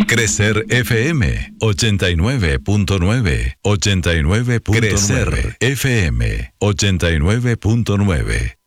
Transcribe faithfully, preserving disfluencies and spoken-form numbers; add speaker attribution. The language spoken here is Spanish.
Speaker 1: Crecer F M ochenta y nueve punto nueve, ochenta y nueve punto nueve. Crecer F M ochenta y nueve punto nueve.